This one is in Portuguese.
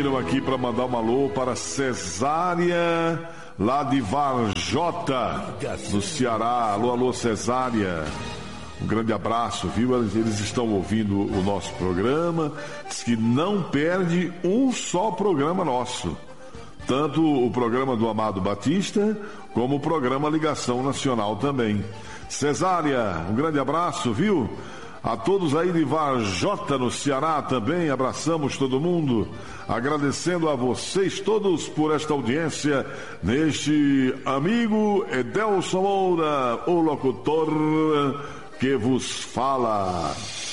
pediram aqui para mandar um alô para Cesária, lá de Varjota, no Ceará. Alô, alô, Cesária. Um grande abraço, viu? Eles estão ouvindo o nosso programa. Diz que não perde um só programa nosso. Tanto o programa do Amado Batista, como o programa Ligação Nacional também. Cesária, um grande abraço, viu? A todos aí de Varjota, no Ceará também, abraçamos todo mundo, agradecendo a vocês todos por esta audiência, neste amigo Edelson Moura, o locutor que vos fala.